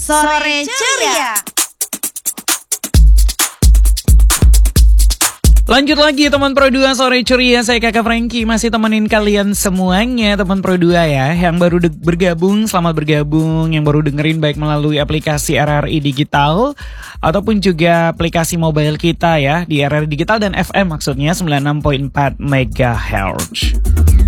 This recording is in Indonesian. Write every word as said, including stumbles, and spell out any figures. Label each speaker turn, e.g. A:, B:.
A: Sore Ceria.
B: Lanjut lagi teman Pro dua Sore Ceria, saya Kakak Frankie masih temenin kalian semuanya teman Pro dua ya. Yang baru de- bergabung, selamat bergabung. Yang baru dengerin baik melalui aplikasi R R I Digital ataupun juga aplikasi mobile kita ya, di R R I Digital dan F M maksudnya sembilan puluh enam koma empat megahertz.